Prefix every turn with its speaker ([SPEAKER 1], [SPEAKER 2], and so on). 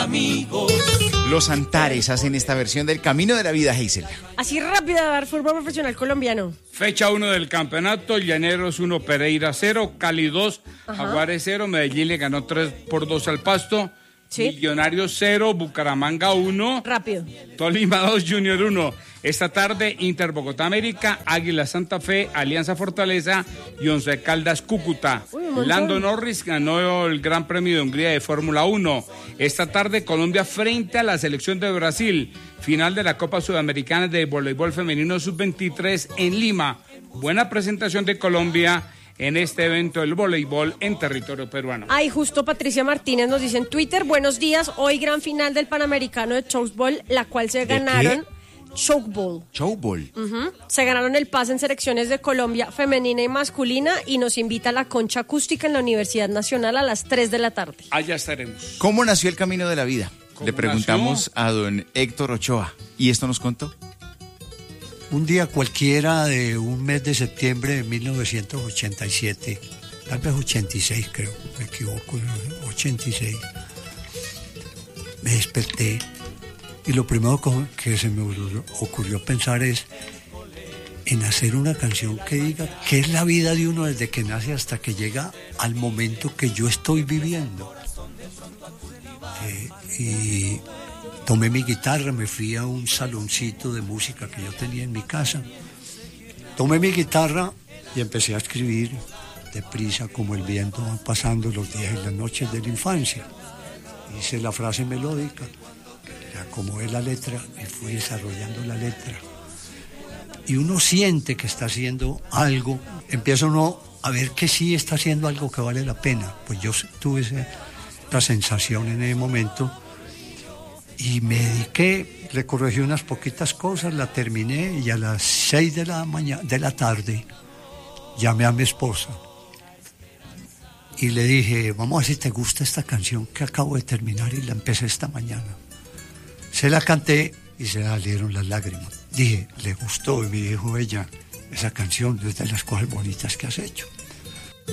[SPEAKER 1] amigos.
[SPEAKER 2] Los Antares hacen esta versión del Camino de la Vida, Hazel.
[SPEAKER 3] Así rápida, dar fútbol profesional colombiano.
[SPEAKER 4] Fecha 1 del campeonato, Llaneros 1, Pereira 0, Cali 2, Jaguares 0, Medellín le ganó 3-2 al Pasto,
[SPEAKER 3] ¿sí?
[SPEAKER 4] Millonarios 0, Bucaramanga 1,
[SPEAKER 3] Rápido.
[SPEAKER 4] Tolima 2, Junior 1. Esta tarde, Inter Bogotá América, Águila Santa Fe, Alianza Fortaleza y Once Caldas Cúcuta. Lando Norris ganó el Gran Premio de Hungría de Fórmula 1. Esta tarde, Colombia frente a la selección de Brasil. Final de la Copa Sudamericana de Voleibol Femenino Sub-23 en Lima. Buena presentación de Colombia en este evento del voleibol en territorio peruano.
[SPEAKER 3] Ay, justo Patricia Martínez nos dice en Twitter, buenos días, hoy gran final del Panamericano de Chokeball, la cual se ganaron... Chokeball.
[SPEAKER 2] Chokeball.
[SPEAKER 3] Se ganaron el pase en selecciones de Colombia femenina y masculina y nos invita a la concha acústica en la Universidad Nacional a las 3 de la tarde.
[SPEAKER 4] Allá estaremos.
[SPEAKER 2] ¿Cómo nació el Camino de la Vida? Le preguntamos a don Héctor Ochoa. ¿Y esto nos contó?
[SPEAKER 5] Un día cualquiera de un mes de septiembre de 1987, tal vez 86 creo, me equivoco, 86, me desperté y lo primero que se me ocurrió pensar es en hacer una canción que diga qué es la vida de uno desde que nace hasta que llega al momento que yo estoy viviendo. Y tomé mi guitarra, me fui a un saloncito de música que yo tenía en mi casa. Tomé mi guitarra y empecé a escribir deprisa, como el viento va pasando los días y las noches de la infancia. Hice la frase melódica, le acomodé la letra y fui desarrollando la letra. Y uno siente que está haciendo algo, empieza uno a ver que sí está haciendo algo que vale la pena. Pues yo tuve esa sensación en ese momento. Y me dediqué, le corregí unas poquitas cosas, la terminé y a las 6 de la tarde llamé a mi esposa y le dije, vamos a ver si te gusta esta canción que acabo de terminar y la empecé esta mañana. Se la canté y se salieron las lágrimas. Dije, le gustó y me dijo ella, esa canción es de las cosas bonitas que has hecho.